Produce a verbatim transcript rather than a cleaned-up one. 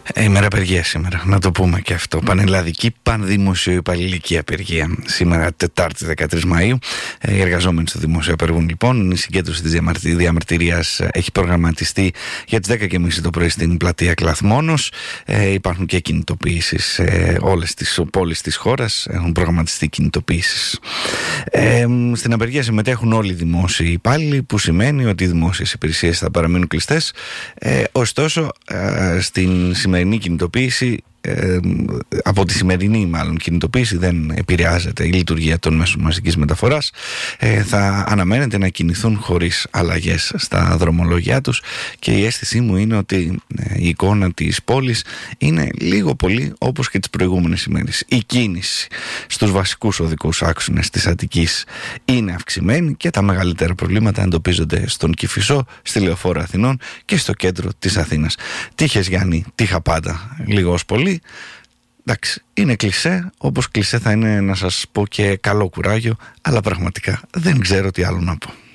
Ε, ημέρα απεργία σήμερα, να το πούμε και αυτό. Πανελλαδική πανδημοσιοϊπαλληλική απεργία. Σήμερα, Τετάρτη δεκατρείς Μαΐου. Ε, οι εργαζόμενοι στο δημόσιο απεργούν λοιπόν. Η συγκέντρωση της διαμαρτυρίας έχει προγραμματιστεί για τις δέκα και μισή το πρωί στην πλατεία Κλαθμόνος. Ε, υπάρχουν και κινητοποιήσεις σε όλες τις πόλεις της χώρας. Έχουν προγραμματιστεί κινητοποιήσεις. Ε, στην απεργία συμμετέχουν όλοι οι δημόσιοι υπάλληλοι, που σημαίνει ότι οι δημόσιες υπηρεσίες θα παραμείνουν κλειστές. Ε, ωστόσο, ε, στην σημερινή κινητοποίηση, ε, από τη σημερινή μάλλον κινητοποίηση δεν επηρεάζεται η λειτουργία των μέσων μαζικής μεταφοράς. ε, θα αναμένεται να κινηθούν χωρίς αλλαγές στα δρομολόγια τους, και η αίσθησή μου είναι ότι ε, η εικόνα της πόλης είναι λίγο πολύ όπως και τις προηγούμενες ημέρες. Η κίνηση στους βασικούς οδικούς άξονες της Αττικής είναι αυξημένη και τα μεγαλύτερα προβλήματα εντοπίζονται στον Κηφισό, στη Λεωφόρο Αθηνών και στο κέντρο της Αθήνας. Τύχες Γιάννη, τύχα πάντα λίγο ως πολύ. Εντάξει, είναι κλισέ, όπως κλισέ θα είναι να σας πω και καλό κουράγιο, αλλά πραγματικά δεν ξέρω τι άλλο να πω.